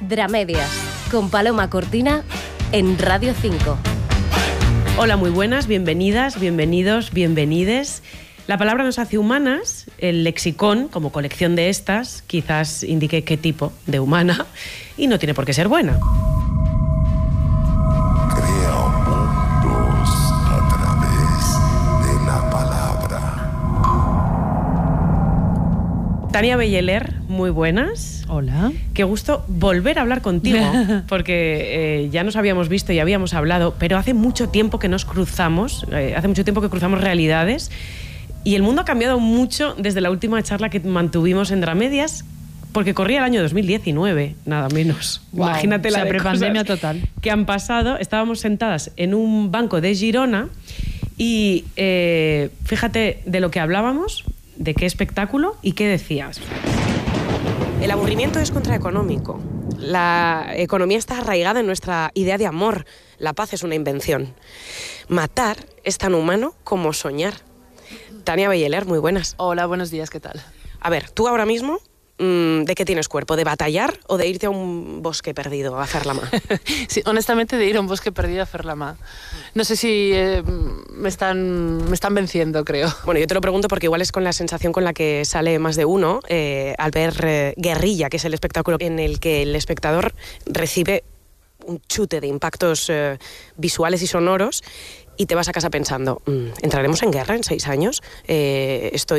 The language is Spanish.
Dramedias, con Paloma Cortina en Radio 5. Hola, muy buenas, bienvenidas, bienvenidos, bienvenides. La palabra nos hace humanas, el lexicón, como colección de estas, quizás indique qué tipo de humana, y no tiene por qué ser buena. Crea mundos a través de la palabra. Tania Belleler, muy buenas. Hola. Qué gusto volver a hablar contigo, porque ya nos habíamos visto y habíamos hablado, pero hace mucho tiempo que nos cruzamos, hace mucho tiempo que cruzamos realidades, y el mundo ha cambiado mucho desde la última charla que mantuvimos en Dramedias, porque corría el año 2019, nada menos. Wow. Imagínate la prepandemia total que han pasado. Estábamos sentadas en un banco de Girona y fíjate de lo que hablábamos, de qué espectáculo y qué decías. El aburrimiento es contraeconómico. La economía está arraigada en nuestra idea de amor. La paz es una invención. Matar es tan humano como soñar. Tania Belleler, muy buenas. Hola, buenos días, ¿qué tal? A ver, tú ahora mismo, ¿de qué tienes cuerpo? ¿De batallar o de irte a un bosque perdido a hacer la ma? Sí, honestamente, de ir a un bosque perdido a hacer la ma. No sé si me están venciendo, creo. Bueno, yo te lo pregunto porque igual es con la sensación con la que sale más de uno al ver Guerrilla, que es el espectáculo en el que el espectador recibe un chute de impactos visuales y sonoros, y te vas a casa pensando, ¿entraremos en guerra en 6 años? Estoy